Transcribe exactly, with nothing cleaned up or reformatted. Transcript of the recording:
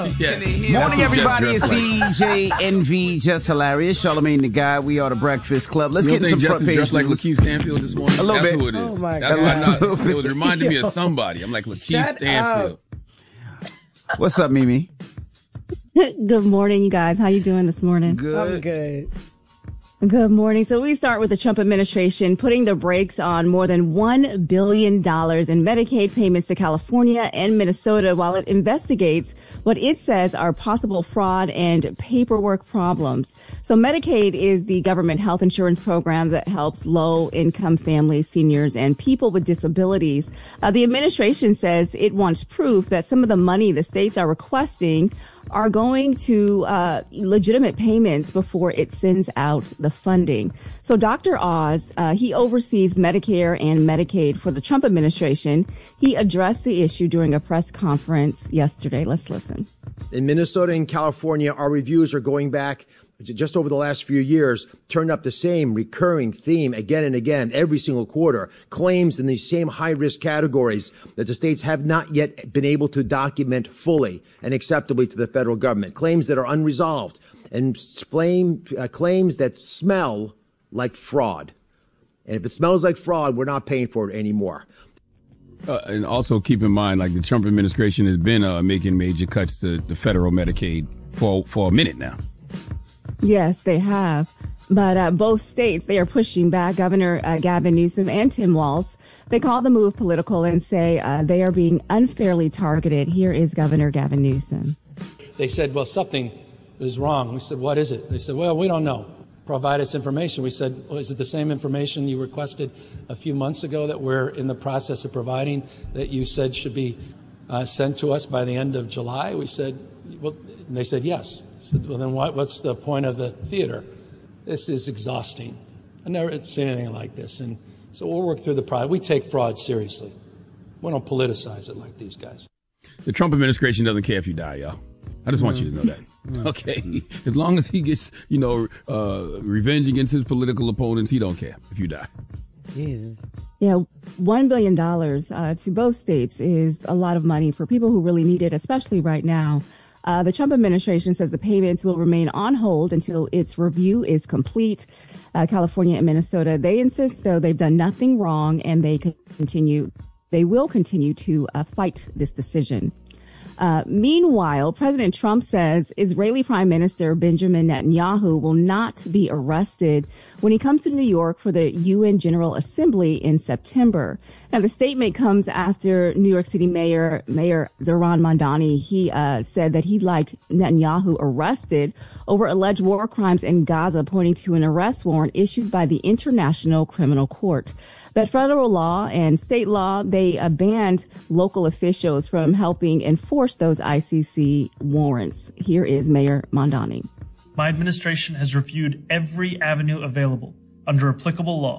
Yeah. Morning, everybody. It's D J N V, Just Hilarious. Charlamagne the Guy. We are the Breakfast Club. Let's you get into some front page dressed like Lakeith Stanfield this morning. A little That's bit. who it is. Oh my That's God. what I know. It was reminding me of somebody. I'm like Lakeith Shut Stanfield. up. What's up, Mimi? Good morning, you guys. How you doing this morning? Good. I'm good. Good morning. So we start with the Trump administration putting the brakes on more than one billion dollars in Medicaid payments to California and Minnesota while it investigates what it says are possible fraud and paperwork problems. So Medicaid is the government health insurance program that helps low-income families, seniors, and people with disabilities. Uh, the administration says it wants proof that some of the money the states are requesting are going to uh, legitimate payments before it sends out the funding. So Doctor Oz, uh, he oversees Medicare and Medicaid for the Trump administration. He addressed the issue during a press conference yesterday. Let's listen. In Minnesota and California, our reviews are going back just over the last few years, turned up the same recurring theme again and again, every single quarter, claims in these same high-risk categories that the states have not yet been able to document fully and acceptably to the federal government, claims that are unresolved, and flame, uh, claims that smell like fraud. And if it smells like fraud, we're not paying for it anymore. Uh, and also keep in mind, like the Trump administration has been uh, making major cuts to the federal Medicaid for, for a minute now. Yes, they have. But uh, both states, they are pushing back. Governor uh, Gavin Newsom and Tim Walz, they call the move political and say uh, they are being unfairly targeted. Here is Governor Gavin Newsom. They said, well, something is wrong. We said, what is it? They said, well, we don't know. Provide us information. We said, well, is it the same information you requested a few months ago that we're in the process of providing that you said should be uh, sent to us by the end of July? We said, well, and they said, yes. Said, well, then what, what's the point of the theater? This is exhausting. I've never seen anything like this. And so we'll work through the process. We take fraud seriously. We don't politicize it like these guys. The Trump administration doesn't care if you die, y'all. I just want you to know that. Okay? As long as he gets, you know, uh, revenge against his political opponents, he don't care if you die. Jesus. Yeah, one billion dollars uh, to both states is a lot of money for people who really need it, especially right now. Uh, the Trump administration says the payments will remain on hold until its review is complete. Uh, California and Minnesota, they insist, though, they've done nothing wrong and they continue, they will continue to uh, fight this decision. Uh, meanwhile, President Trump says Israeli Prime Minister Benjamin Netanyahu will not be arrested when he comes to New York for the U N General Assembly in September. Now, the statement comes after New York City Mayor Mayor Zohran Mamdani. He uh, said that he'd like Netanyahu arrested over alleged war crimes in Gaza, pointing to an arrest warrant issued by the International Criminal Court. But federal law and state law, they uh, banned local officials from helping enforce those I C C warrants. Here is Mayor Mamdani. My administration has reviewed every avenue available under applicable law